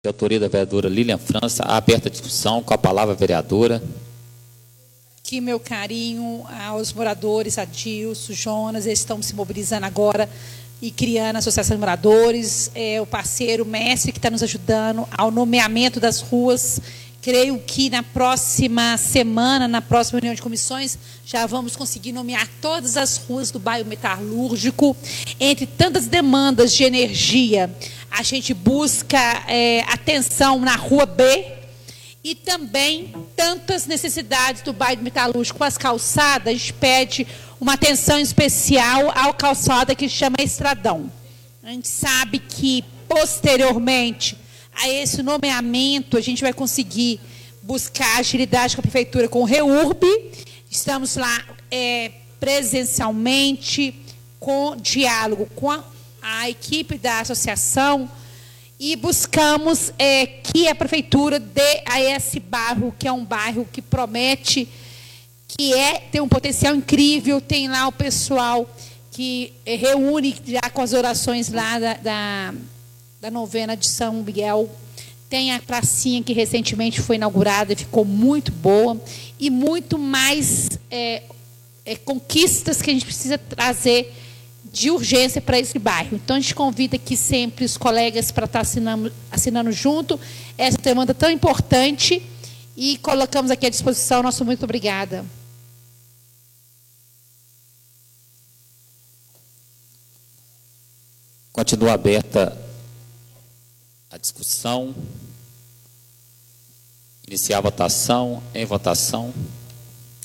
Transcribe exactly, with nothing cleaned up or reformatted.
De autoria da vereadora Lilian França, aberta a discussão, com a palavra a vereadora. Aqui meu carinho aos moradores, a Dilson, Jonas, eles estão se mobilizando agora e criando a Associação de Moradores, é, o parceiro mestre que está nos ajudando ao nomeamento das ruas. Creio que na próxima semana, na próxima reunião de comissões, já vamos conseguir nomear todas as ruas do bairro Metalúrgico. Entre tantas demandas de energia, a gente busca é, atenção na Rua B e também tantas necessidades do bairro Metalúrgico com as calçadas. A gente pede uma atenção especial à calçada que chama Estradão. A gente sabe que, posteriormente a esse nomeamento, a gente vai conseguir buscar agilidade com a prefeitura, com o REURB. Estamos lá é, presencialmente, com diálogo com a, a equipe da associação e buscamos é, que a prefeitura dê a esse bairro, que é um bairro que promete, que é, tem um potencial incrível, tem lá o pessoal que é, reúne já com as orações lá da... da da novena de São Miguel, tem a pracinha que recentemente foi inaugurada e ficou muito boa, e muito mais é, é, conquistas que a gente precisa trazer de urgência para esse bairro. Então, a gente convida aqui sempre os colegas para estar assinando, assinando junto essa demanda tão importante e colocamos aqui à disposição. Nosso muito obrigada. Continua aberta a discussão. Iniciar a votação. Em votação.